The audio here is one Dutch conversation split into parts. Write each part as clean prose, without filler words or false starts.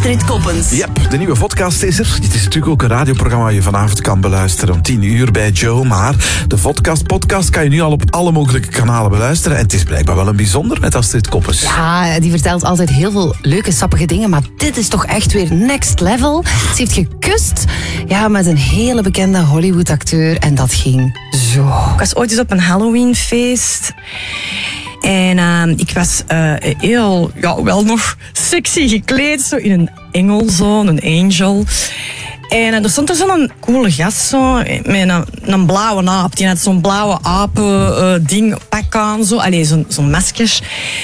Astrid Koppens. Ja, de nieuwe podcast is er. Dit is natuurlijk ook een radioprogramma waar je vanavond kan beluisteren om 10 uur bij Joe. Maar de podcast kan je nu al op alle mogelijke kanalen beluisteren. En het is blijkbaar wel een bijzonder met Astrid Koppens. Ja, die vertelt altijd heel veel leuke, sappige dingen. Maar dit is toch echt weer next level. Ze heeft gekust met een hele bekende Hollywood-acteur. En dat ging zo. Ik was ooit eens op een Halloweenfeest. En ik was heel, wel nog sexy gekleed. Zo in een engel, zo, een angel. En er stond er zo'n coole gast zo, met een blauwe aap. Die had zo'n blauwe apen ding, pak aan, zo. Allee, zo'n masker.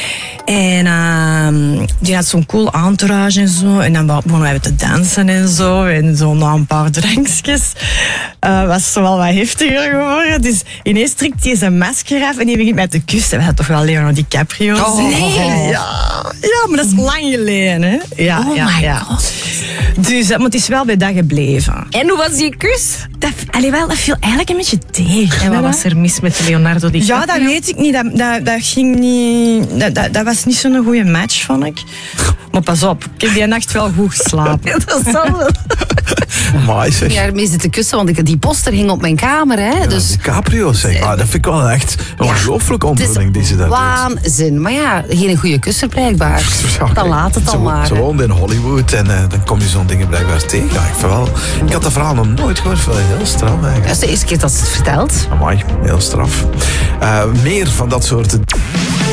En die had zo'n cool entourage en zo. En dan begonnen wij te dansen en zo. En zo na een paar drankjes was het zo wel wat heftiger geworden. Dus ineens trekt hij zijn masker af en die begint mij te kussen. We hadden toch wel Leonardo DiCaprio. Nee. Ja, maar dat is lang geleden, hè. Ja, my god. Dus maar het is wel bij dat gebleven. En hoe was die kus? Dat viel eigenlijk een beetje tegen. En wat was er mis met Leonardo DiCaprio? Ja, dat weet ik niet. Dat ging niet... Dat was niet zo'n goede match, vond ik. Maar pas op, ik heb die nacht wel goed geslapen. Dat zal wel. Amai, zeg. Ja, ermee zitten kussen, want die poster hing op mijn kamer. Hè, dus DiCaprio, zeg. Dat vind ik wel echt een ongelooflijke onthulling die ze daar doet. waanzin. Maar ja, geen goede kusser blijkbaar. Ja, Dan laat het dan maar. Ze woonde in Hollywood en dan kom je zo'n dingen blijkbaar tegen. Ja, ik had dat verhaal nog nooit gehoord. Heel straf eigenlijk. Dat is de eerste keer dat ze het vertelt. Amai, heel straf. Meer van dat soort